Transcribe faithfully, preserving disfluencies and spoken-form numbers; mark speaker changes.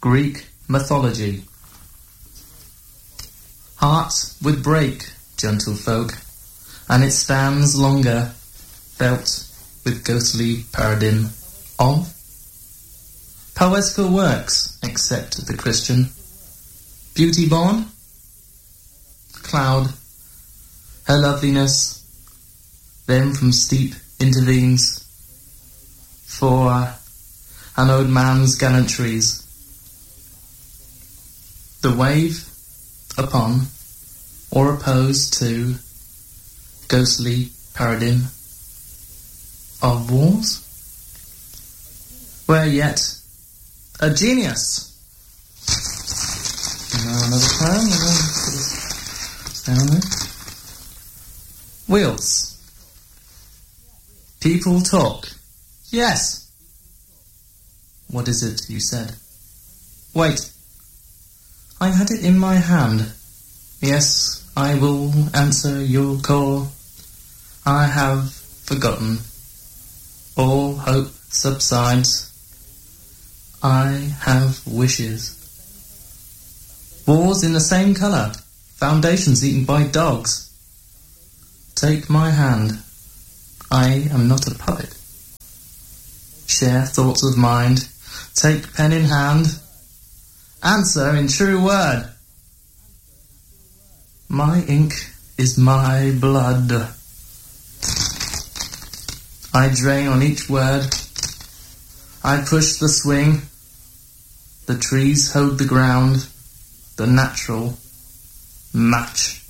Speaker 1: Greek mythology. Heart would break, gentle folk, and it stands longer, felt with ghostly paradigm of poetical works, except the Christian. Beauty born, cloud, her loveliness, then from steep intervenes, for an old man's gallantries. The wave upon, or opposed to, ghostly paradigm of wars, where yet a genius. Now another poem, down there. Wheels. People talk. Yes. What is it you said? Wait. I had it in my hand. Yes, I will answer your call. I have forgotten. All hope subsides. I have wishes. Walls in the same colour. Foundations eaten by dogs. Take my hand. I am not a puppet. Share thoughts of mind. Take pen in hand. Answer in true word. My ink is my blood. I drain on each word. I push the swing. The trees hold the ground. The natural match.